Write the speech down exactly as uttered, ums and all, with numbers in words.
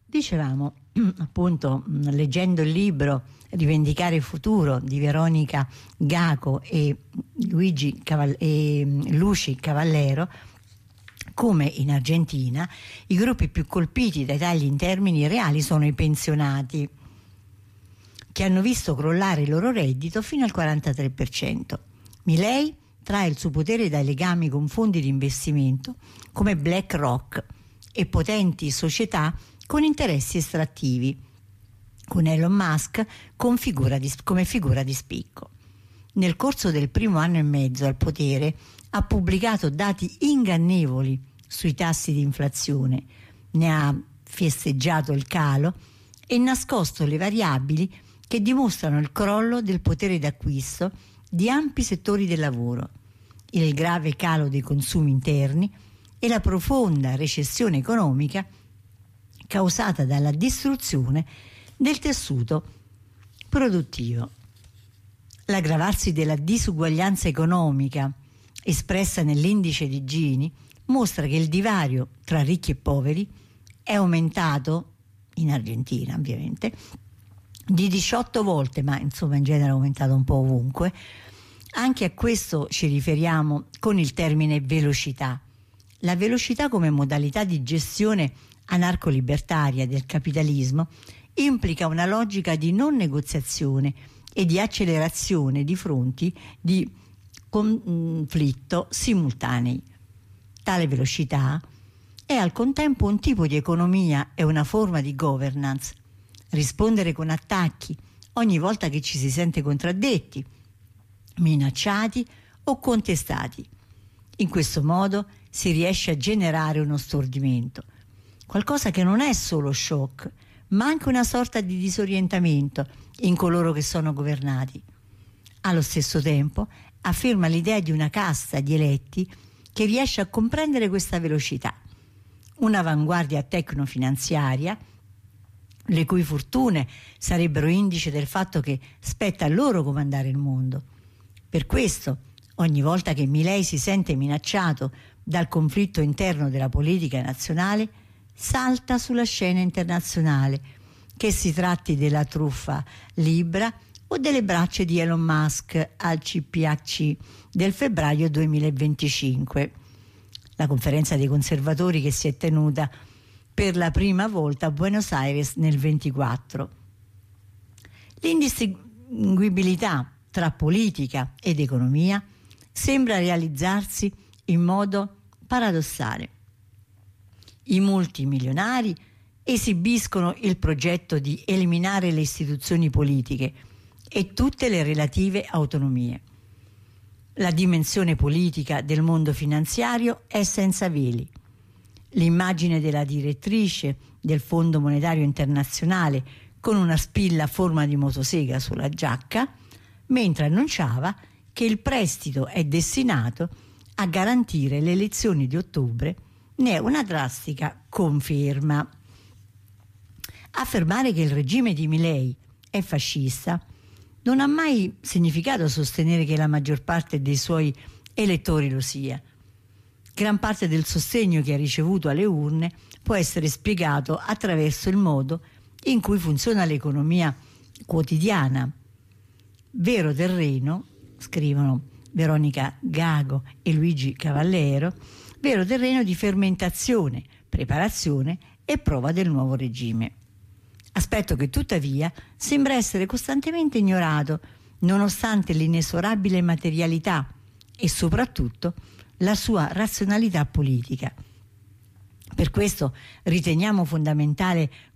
Dicevamo, appunto, leggendo il libro Rivendicare il futuro di Veronica Gago e Luigi Caval- e Luci Cavallero, come in Argentina i gruppi più colpiti dai tagli in termini reali sono i pensionati, che hanno visto crollare il loro reddito fino al quarantatré per cento. Milei trae il suo potere dai legami con fondi di investimento come BlackRock e potenti società con interessi estrattivi, con Elon Musk con figura di, come figura di spicco. Nel corso del primo anno e mezzo al potere ha pubblicato dati ingannevoli sui tassi di inflazione, ne ha festeggiato il calo e nascosto le variabili che dimostrano il crollo del potere d'acquisto di ampi settori del lavoro, il grave calo dei consumi interni e la profonda recessione economica causata dalla distruzione del tessuto produttivo. L'aggravarsi della disuguaglianza economica espressa nell'indice di Gini mostra che il divario tra ricchi e poveri è aumentato, in Argentina ovviamente, di diciotto volte, ma insomma in genere è aumentato un po' ovunque. Anche a questo ci riferiamo con il termine velocità. La velocità come modalità di gestione anarco-libertaria del capitalismo implica una logica di non negoziazione e di accelerazione di fronti di conflitto simultanei. Tale velocità è al contempo un tipo di economia e una forma di governance. Rispondere con attacchi ogni volta che ci si sente contraddetti, minacciati o contestati. In questo modo si riesce a generare uno stordimento, qualcosa che non è solo shock, ma anche una sorta di disorientamento in coloro che sono governati. Allo stesso tempo afferma l'idea di una casta di eletti che riesce a comprendere questa velocità, un'avanguardia tecnofinanziaria le cui fortune sarebbero indice del fatto che spetta a loro comandare il mondo. Per questo, ogni volta che Milei si sente minacciato dal conflitto interno della politica nazionale, salta sulla scena internazionale, che si tratti della truffa Libra o delle braccia di Elon Musk al C P H C del febbraio duemilaventicinque, la conferenza dei conservatori che si è tenuta per la prima volta a Buenos Aires nel ventiquattro. L'indistinguibilità tra politica ed economia sembra realizzarsi in modo paradossale. I multimilionari esibiscono il progetto di eliminare le istituzioni politiche e tutte le relative autonomie. La dimensione politica del mondo finanziario è senza veli. L'immagine della direttrice del Fondo Monetario Internazionale con una spilla a forma di motosega sulla giacca, mentre annunciava che il prestito è destinato a garantire le elezioni di ottobre, ne è una drastica conferma. Affermare che il regime di Milei è fascista non ha mai significato sostenere che la maggior parte dei suoi elettori lo sia. Gran parte del sostegno che ha ricevuto alle urne può essere spiegato attraverso il modo in cui funziona l'economia quotidiana. Vero terreno, scrivono Veronica Gago e Luigi Cavallero, vero terreno di fermentazione, preparazione e prova del nuovo regime. Aspetto che tuttavia sembra essere costantemente ignorato, nonostante l'inesorabile materialità e soprattutto la sua razionalità politica. Per questo riteniamo fondamentale